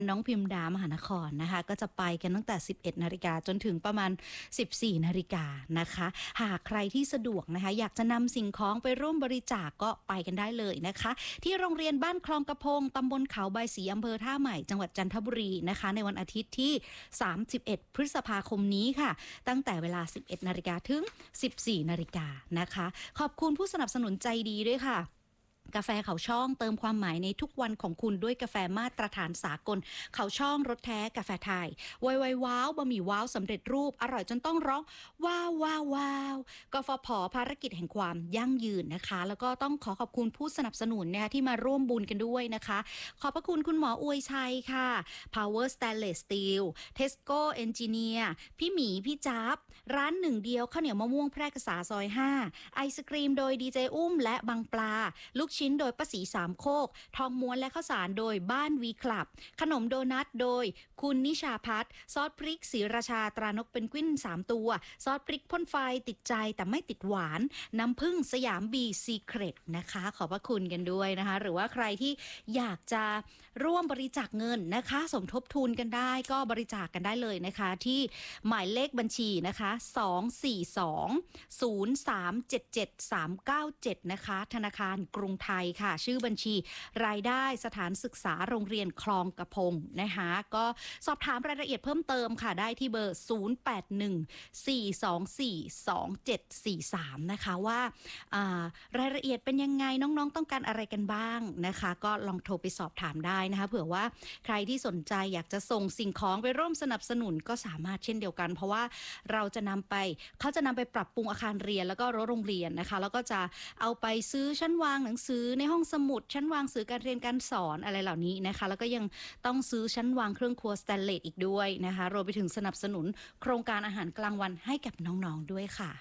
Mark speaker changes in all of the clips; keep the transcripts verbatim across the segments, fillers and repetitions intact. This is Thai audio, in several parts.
Speaker 1: น้องพิมดามหานครนะคะก็จะไปกันตั้งแต่ สิบเอ็ดนาฬิกาจนถึงประมาณ สิบสี่นาฬิกานะคะหากใครที่สะดวกนะคะอยากจะนำสิ่งของไปร่วมบริจาค ก็ไปกันได้เลยนะคะที่โรงเรียนบ้านคลองกระพงตำบลเขาใบศรีอำเภอท่าใหม่จังหวัดจันทบุรีนะคะในวันอาทิตย์ที่ สามสิบเอ็ด พฤษภาคมนี้ค่ะตั้งแต่เวลา สิบเอ็ดนาฬิกาถึง สิบสี่นาฬิกานะคะขอบคุณผู้สนับสนุนใจดีด้วยค่ะกาแฟเขาช่องเติมความหมายในทุกวันของคุณด้วยกาแฟมาตรฐานสากลเขาช่องรสแท้กาแฟไทยไวไวว้าวบะหมี่ว้าวสำเร็จรูปอร่อยจนต้องร้องว้าวว้าวว้าวกฟผภารกิจแห่งความยั่งยืนนะคะแล้วก็ต้องขอขอบคุณผู้สนับสนุนนะคะที่มาร่วมบุญกันด้วยนะคะขอบพระคุณคุณหมออวยชัยค่ะ Power Stainless Steel Tesco Engineer พี่หมีพี่จ๊าบร้านหนึ่งเดียวข้าวเหนียวมะม่วงแพร่กษาซอยห้าไอศกรีมโดยดีเจอุ้มและบางปลาลูกชิ้นโดยป้าสีสามโคกทองม้วนและข้าวสารโดยบ้านวีคลับขนมโดนัทโดยคุณนิชาพัฒน์ซอสพริกศรีราชาตรานกเป็นกวิ้นสามตัวซอสพริกพ่นไฟติดใจแต่ไม่ติดหวานน้ำผึ้งสยามบีซีเครตนะคะขอบพระคุณกันด้วยนะคะหรือว่าใครที่อยากจะร่วมบริจาคเงินนะคะสมทบทุนกันได้ก็บริจาคกันได้เลยนะคะที่หมายเลขบัญชีนะคะสอง สี่ สอง ศูนย์ สาม เจ็ด เจ็ด สาม เก้า เจ็ดนะคะธนาคารกรุงไทยค่ะชื่อบัญชีรายได้สถานศึกษาโรงเรียนคลองกระพงนะคะก็สอบถามรายละเอียดเพิ่มเติมค่ะได้ที่เบอร์ศูนย์ แปด หนึ่ง สี่ สอง สี่ สอง เจ็ด สี่ สามนะคะว่ารายละเอียดเป็นยังไงน้องๆต้องการอะไรกันบ้างนะคะก็ลองโทรไปสอบถามได้นะคะเผื่อว่าใครที่สนใจอยากจะส่งสิ่งของไปร่วมสนับสนุนก็สามารถเช่นเดียวกันเพราะว่าเราจะนำไปเขาจะนำไปปรับปรุงอาคารเรียนแล้วก็รถโรงเรียนนะคะแล้วก็จะเอาไปซื้อชั้นวางหนังสือในห้องสมุดชั้นวางสื่อการเรียนการสอนอะไรเหล่านี้นะคะแล้วก็ยังต้องซื้อชั้นวางเครื่องครัวสแตนเลสอีกด้วยนะคะรวมไปถึงสนับสนุนโครงการอาหารกลางวันให้กับน้องๆด้วยค่ะ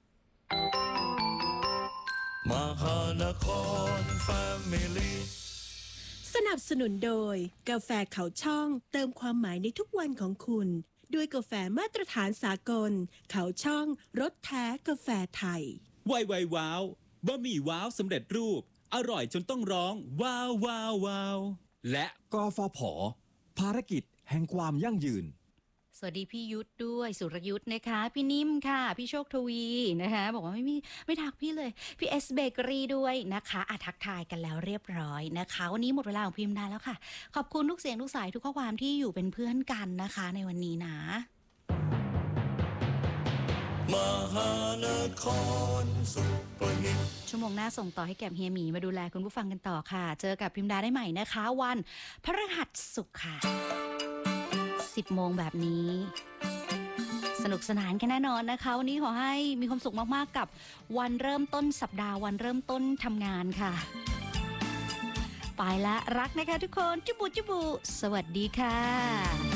Speaker 2: มหานครแฟมิลี่
Speaker 3: สนับสนุนโดยกาแฟเขาช่องเติมความหมายในทุกวันของคุณด้วยกาแฟมาตรฐานสากลเขาช่องรสแท้กาแฟไทย
Speaker 4: ไวไวว้าวบะหมี่ว้าวสำเร็จรูปอร่อยจนต้องร้องว้าวว้าวว้าวและ
Speaker 5: กฟผภารกิจแห่งความยั่งยืน
Speaker 1: สวัสดีพี่ยุทธด้วยสุรยุทธนะคะพี่นิ่มค่ะพี่โชคทวีนะคะบอกว่าไม่มีไม่ทักพี่เลยพี่เอสเบเกอรี่ด้วยนะคะอาทักทายกันแล้วเรียบร้อยนะคะวันนี้หมดเวลาของพิมพ์ได้แล้วค่ะขอบคุณทุกเสียงทุกสายทุกข้อความที่อยู่เป็นเพื่อนกันนะคะในวันนี้นะ
Speaker 2: มหานครสุปนิต
Speaker 1: ชั่วโมงหน้าส่งต่อให้แก่เฮียหมีมาดูแลคุณผู้ฟังกันต่อค่ะเจอกับพิมพ์ดาได้ใหม่นะคะวันพฤหัสศุกร์ค่ะสิบโมงแบบนี้สนุกสนานกันแน่นอนนะคะวันนี้ขอให้มีความสุขมากๆกับวันเริ่มต้นสัปดาห์วันเริ่มต้นทำงานค่ะไปละรักนะคะทุกคนจุบุจุบุสวัสดีค่ะ